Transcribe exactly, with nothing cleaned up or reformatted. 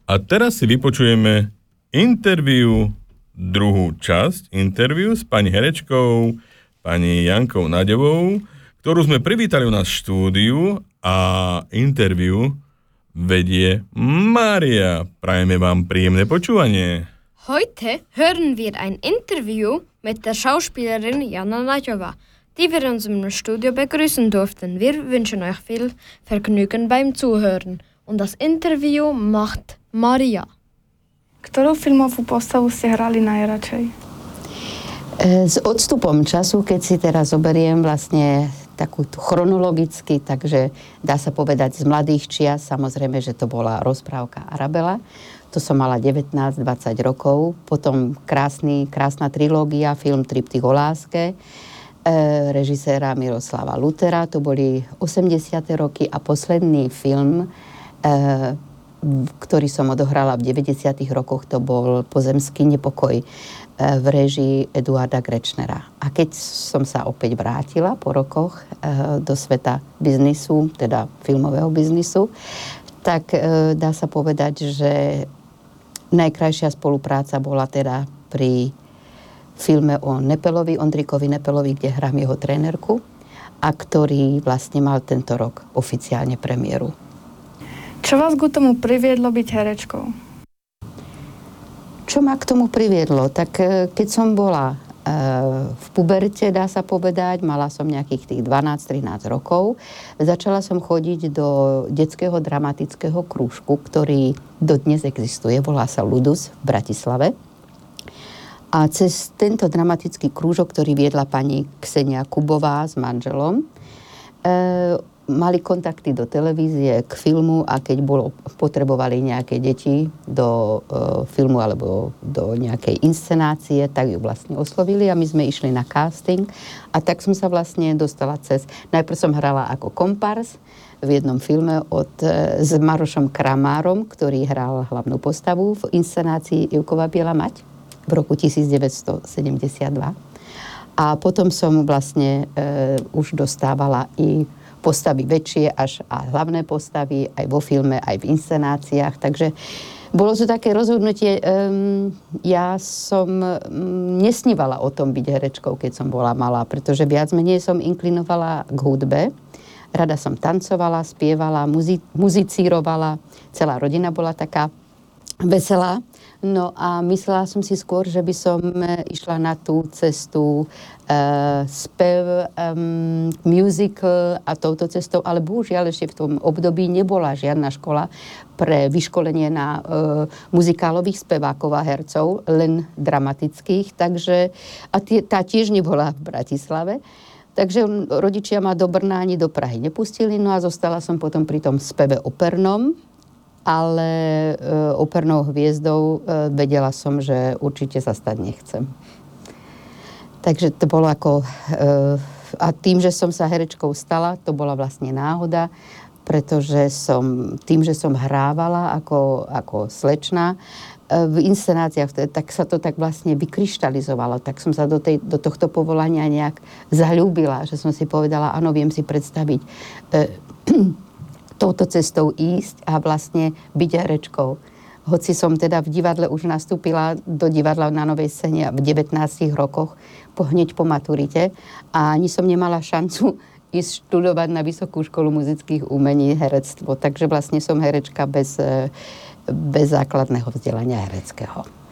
A teraz si vypočujeme interviu, druhú časť interviu s pani herečkou, pani Jankou Naďovou, ktorú sme privítali u nás v štúdiu a interviu vedie Mária. Prajeme vám príjemné počúvanie. Heute hören wir ein Interview mit der Schauspielerin Jana Naďová, die wir uns im Studio begrüßen durften. Wir wünschen euch viel Vergnügen beim Zuhören. Und das Interview macht Mária. Ktorú filmovú postavu ste hrali najradšej? S odstupom času, keď si teraz zoberiem vlastne takú chronologicky, takže dá sa povedať z mladých čias, samozrejme, že to bola rozprávka Arabela. To som mala devätnásť dvadsať rokov. Potom krásny, krásna trilógia, film Triptych o láske, e, režiséra Miroslava Lutera. To boli osemdesiate roky a posledný film, e, ktorý som odohrala v deväťdesiatych rokoch, to bol Pozemský nepokoj v réžii Eduarda Grečnera. A keď som sa opäť vrátila po rokoch do sveta biznisu, teda filmového biznisu, tak dá sa povedať, že najkrajšia spolupráca bola teda pri filme o Nepelovi, Ondrikovi Nepelovi, kde hrám jeho trénerku a ktorý vlastne mal tento rok oficiálne premiéru. Čo vás k tomu priviedlo byť herečkou? Čo ma k tomu priviedlo? Tak keď som bola e, v puberte, dá sa povedať, mala som nejakých tých dvanásť trinásť rokov, začala som chodiť do detského dramatického krúžku, ktorý dodnes existuje, volá sa Ludus v Bratislave. A cez tento dramatický krúžok, ktorý viedla pani Ksenia Kubová s manželom, e, mali kontakty do televízie, k filmu a keď bolo, potrebovali nejaké deti do e, filmu alebo do nejakej inscenácie, tak ju vlastne oslovili a my sme išli na casting a tak som sa vlastne dostala cez... Najprv som hrala ako kompárs v jednom filme od, e, s Marošom Kramárom, ktorý hral hlavnú postavu v inscenácii Ivkova Biela mať v roku devätnásťsedemdesiatdva. A potom som vlastne e, už dostávala i postavy väčšie až a hlavné postavy aj vo filme, aj v inscenáciách. Takže bolo to také rozhodnutie. Um, ja som um, nesnívala o tom byť herečkou, keď som bola malá, pretože viac menej som inklinovala k hudbe. Rada som tancovala, spievala, muzi- muzicírovala. Celá rodina bola taká veselá. No a myslela som si skôr, že by som išla na tú cestu uh, spev, um, musical a touto cestou, ale bohužiaľ ešte v tom období nebola žiadna škola pre vyškolenie na uh, muzikálových spevákov a hercov, len dramatických, takže a tie, tá tiež nebola v Bratislave. Takže rodičia ma do Brna ani do Prahy nepustili, no a zostala som potom pri tom speve opernom, ale e, opernou hviezdou e, vedela som, že určite sa stať nechcem. Takže to bolo ako... E, a tým, že som sa herečkou stala, to bola vlastne náhoda, pretože som, tým, že som hrávala ako, ako slečna e, v inscenáciách, tak sa to tak vlastne vykryštalizovalo. Tak som sa do, tej, do tohto povolania nejak zaľúbila, že som si povedala, áno, viem si predstaviť... E, touto cestou ísť a vlastne byť herečkou. Hoci som teda v divadle už nastúpila do divadla na Novej scéne v devätnástich rokoch, po, hneď po maturite a ani som nemala šancu ísť študovať na Vysokú školu muzických umení herectvo. Takže vlastne som herečka bez, bez základného vzdelania hereckého.